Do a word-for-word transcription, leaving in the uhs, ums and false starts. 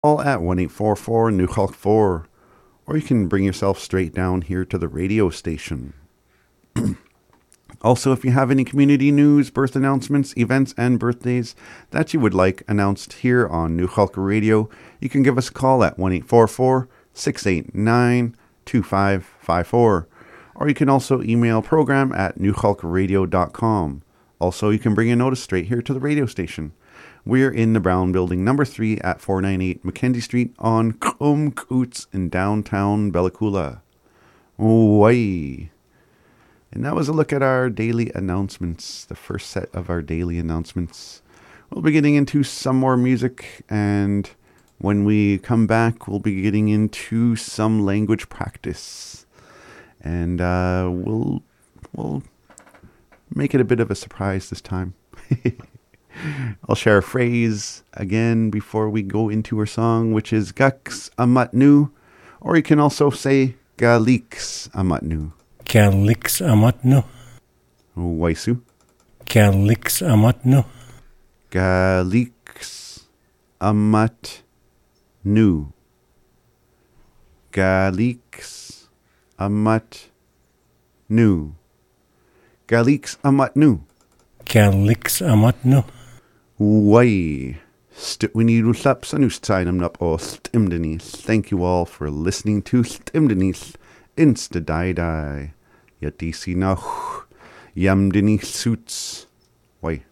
Call at one eight four four New Hulk four, or you can bring yourself straight down here to the radio station. Also, if you have any community news, birth announcements, events, and birthdays that you would like announced here on New Hulk Radio, you can give us a call at one eight four four six eight nine two five five four, or you can also email program at new hulk radio dot com. Also, you can bring a notice straight here to the radio station. We're in the Brown Building, number three at four ninety-eight Mackenzie Street on Comcoots in downtown Bella Coola. Hawaii. And that was a look at our daily announcements, the first set of our daily announcements. We'll be getting into some more music, and when we come back, we'll be getting into some language practice. And uh, we'll, we'll make it a bit of a surprise this time. I'll share a phrase again before we go into our song, which is Gaks Amatnu, or you can also say Galiks Amatnu. Galiks Amatnu. Waisu. Galiks Amatnu. Galiks Amatnu. Galiks Amatnu. Galiks Amatnu. Galiks Amatnu. Wai. Stwiniruslap sanusteinam nap o stimdenis. Thank you all for listening to Stimdenis Insta Dai Dai. Yadisi nach Yamdini Suits. Wai.